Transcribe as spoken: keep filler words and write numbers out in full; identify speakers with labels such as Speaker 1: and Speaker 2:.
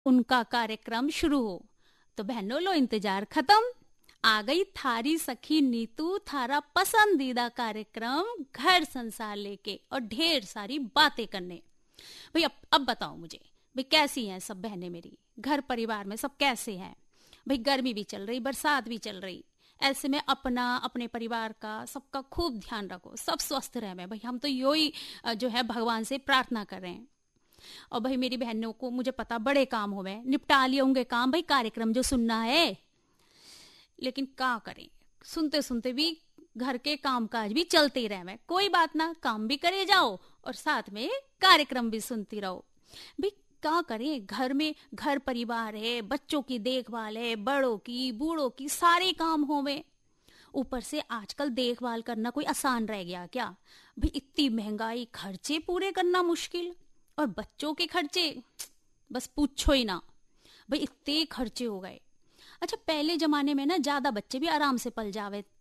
Speaker 1: उनका कार्यक्रम शुरू हो। तो बहनों लो इंतजार खत्म, आ गई थारी सखी नीतू, थारा पसंदीदा कार्यक्रम घर संसार लेके और ढेर सारी बातें करने। भाई अब अब बताओ मुझे, भाई कैसी हैं सब बहनें मेरी, घर परिवार में सब कैसे हैं? भाई गर्मी भी चल रही, बरसात भी चल रही, ऐसे में अपना अपने परिवार का सबका खूब ध्यान रखो, सब स्वस्थ रहे। मैं भाई हम तो यो ही अ, जो है भगवान से प्रार्थना कर रहे हैं। और भाई मेरी बहनों को मुझे पता बड़े काम हो गए, निपटा लिए होंगे काम, भाई कार्यक्रम जो सुनना है। लेकिन क्या करें, सुनते सुनते भी घर के कामकाज भी चलते ही रहे। कोई बात ना, काम भी करे जाओ और साथ में कार्यक्रम भी सुनती रहो। भाई क्या करें, घर में घर परिवार है, बच्चों की देखभाल है, बड़ों की बूढ़ों की सारे काम होवे। ऊपर से आजकल देखभाल करना कोई आसान रह गया क्या? भाई इतनी महंगाई, खर्चे पूरे करना मुश्किल, और बच्चों के खर्चे बस पूछो ही ना। भाई इतने खर्चे हो गए। अच्छा पहले जमाने में ना ज्यादा बच्चे भी आराम से पल जावे